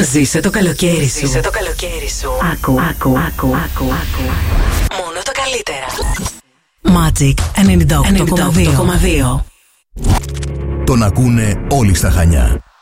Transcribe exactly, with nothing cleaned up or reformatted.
Ζήσε το καλοκαίρι σου. Ζήσε το καλοκαίρι σου. Άκου, άκου, άκου, άκου, άκου. Μόνο το καλύτερα. Magic ενενήντα οκτώ κόμμα δύο. Τον ακούνε όλοι στα Χανιά.